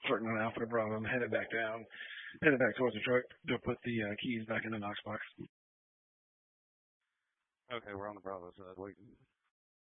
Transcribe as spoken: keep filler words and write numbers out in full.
Starting on Alpha to Bravo, I'm headed back down, headed back towards the truck to put the uh, keys back in the Knox box. Okay, we're on the Bravo side waiting.